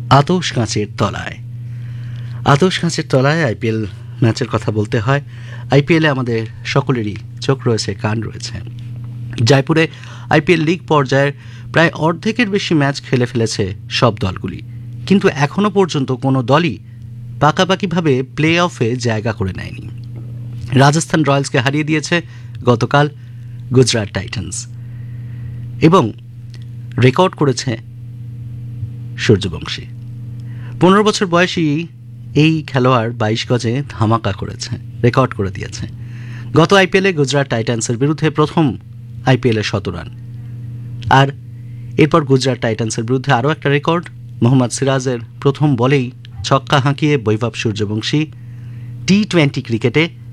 আতশ কাঁচের তলায়। আতশ কাঁচের তলায় আইপিএল ম্যাচের কথা বলতে হয়। আইপিএলে আমাদের সকলেরই চোখ রয়েছে, কান রয়েছে। জয়পুরে আইপিএল লিগ পর্যায়ের প্রায় অর্ধেকের বেশি ম্যাচ খেলে ফেলেছে সব দলগুলি, কিন্তু এখনও পর্যন্ত কোনো দলই পাকাপাকিভাবে প্লে অফে জায়গা করে নেয়নি। রাজস্থান রয়্যালসকে হারিয়ে দিয়েছে গতকাল গুজরাট টাইটান্স, এবং রেকর্ড করেছে সূর্যবংশী। 15 বছর বয়সী এই খেলোয়াড় 22 গজে ধামাকা করেছে, রেকর্ড করে দিয়েছে। গত আইপিএলে গুজরাট টাইটান্সের বিরুদ্ধে প্রথম আইপিএলে 100 রান, আর এরপর গুজরাট টাইটান্সের বিরুদ্ধে আরও একটা রেকর্ড। মোহাম্মদ সিরাজের প্রথম বলেই ছক্কা হাঁকিয়ে বৈভব সূর্যবংশী টি-20 ক্রিকেটে